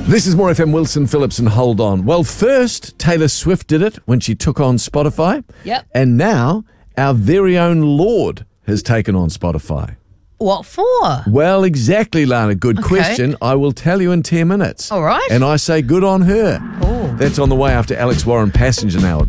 This is More FM. Wilson Phillips and Hold On. Well, first, Taylor Swift did it when she took on Spotify. Yep. And now, our very own Lorde has taken on Spotify. What for? Well, exactly, Lana. Good Okay. question. I will tell you in 10 minutes. All right. And I say good on her. Oh. That's on the way after Alex Warren Passenger now.